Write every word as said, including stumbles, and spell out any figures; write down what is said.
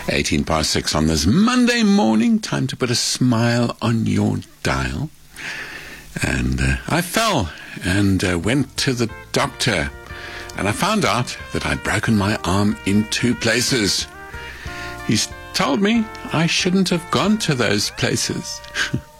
eighteen past six on this Monday morning. Time to put a smile on your dial. And uh, I fell and uh, went to the doctor. And I found out that I'd broken my arm in two places. He's told me I shouldn't have gone to those places.